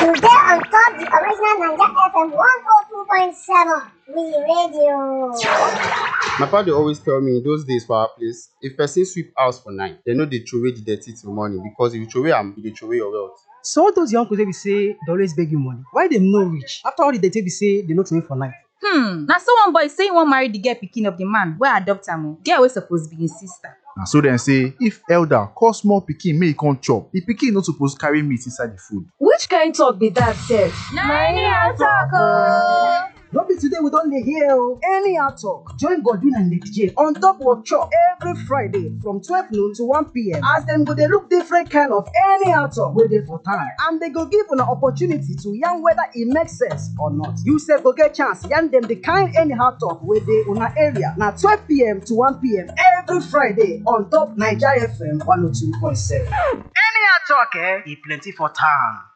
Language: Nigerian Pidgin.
Today on top the original Naija FM 102.7, we radio. My father always tell me in those days for our place, if person sweep house for night, they know they throw away the dirty till morning because if you throw away am, you dey throw away your wealth. So all those young people wey be say they always beg you money, why dem no reach? After all the dirty be say they no throway for night. Na so one boy say he wan marry the girl pikin of the man wey adopt am o. Girl wey suppose be him sister. Na so dem say if elder call small pikin make e come chop, the pikin no suppose carry meat inside the food. Which kind talk be that sef? Na anyhow talk o. No be today we don dey hear o. Anyhow talk. Join Godwin and Lady J on top workshop every Friday from 12 noon to 1 p.m. as dem go dey look different kind of anyhow talk wey dey for town, and they go give una opportunity to yarn whether e make sense or not. You sef go get chance yarn dem the kind anyhow talk wey dey una area. Na 12 p.m. to 1 p.m. every Friday on top Naija FM 102.7. Anyhow talk e plenty for town.